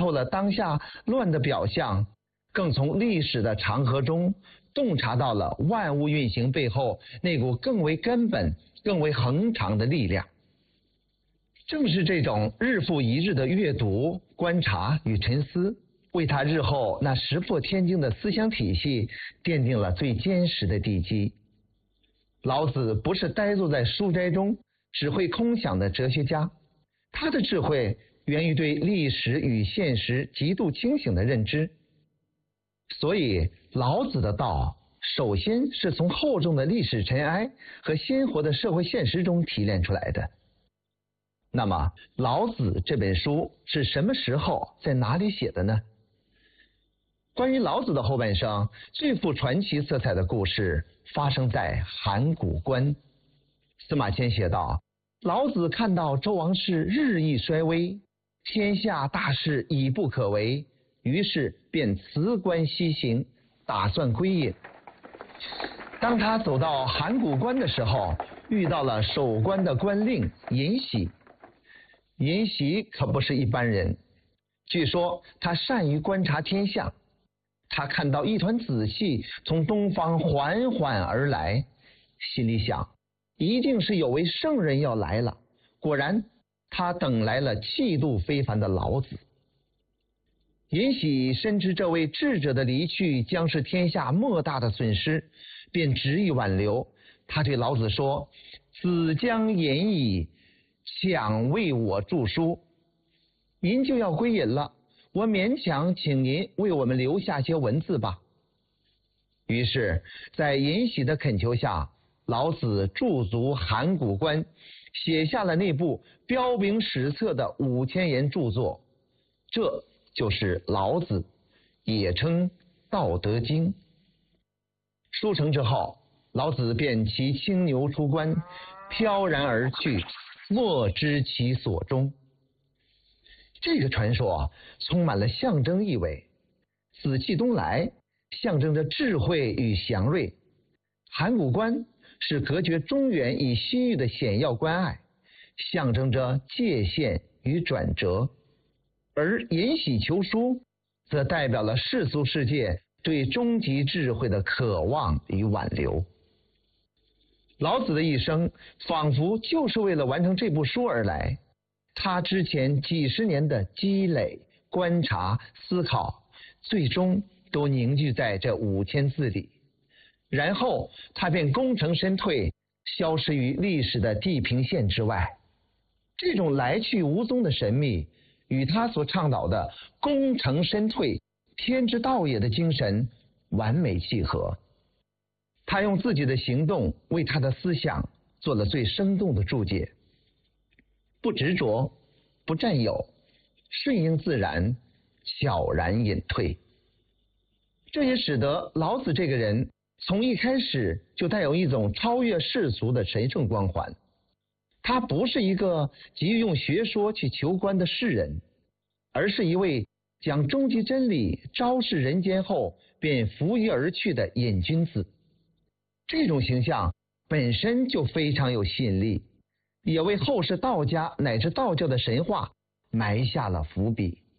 悟了当下乱的表象，更从历史的长河中洞察到了万物运行背后那股更为根本、更为恒长的力量。正是这种日复一日的阅读、观察与沉思，为他日后那石破天惊的思想体系奠定了最坚实的地基。老子不是呆坐在书斋中只会空想的哲学家，他的智慧源于对历史与现实极度清醒的认知。所以老子的道首先是从厚重的历史尘埃和鲜活的社会现实中提炼出来的。那么老子这本书是什么时候在哪里写的呢？关于老子的后半生最富传奇色彩的故事发生在函谷关。司马迁写道，老子看到周王室日益衰微，天下大事已不可为，于是便辞官西行，打算归隐。当他走到函谷关的时候，遇到了守关的官令尹喜。尹喜可不是一般人，据说他善于观察天象，他看到一团紫气从东方缓缓而来，心里想，一定是有位圣人要来了。果然，他等来了气度非凡的老子。尹喜深知这位智者的离去将是天下莫大的损失，便执意挽留。他对老子说：“子将隐矣，请为我著书。您就要归隐了，我勉强请您为我们留下些文字吧。”于是在尹喜的恳求下，老子驻足函谷关，写下了那部彪炳史册的5000言著作，这就是老子，也称《道德经》。书成之后，老子便骑青牛出关，飘然而去，莫知其所终。这个传说充满了象征意味。紫气东来象征着智慧与祥瑞，函谷关是隔绝中原与西域的险要关隘，象征着界限与转折。而尹喜求书则代表了世俗世界对终极智慧的渴望与挽留。老子的一生仿佛就是为了完成这部书而来，他之前几十年的积累、观察、思考，最终都凝聚在这5000字里，然后他便功成身退，消失于历史的地平线之外。这种来去无踪的神秘，与他所倡导的功成身退、天之道也的精神完美契合。他用自己的行动为他的思想做了最生动的注解，不执着，不占有，顺应自然，悄然隐退。这也使得老子这个人从一开始就带有一种超越世俗的神圣光环。他不是一个急于用学说去求官的士人，而是一位将终极真理昭示人间后便拂衣而去的瘾君子。这种形象本身就非常有吸引力，也为后世道家乃至道教的神话埋下了伏笔。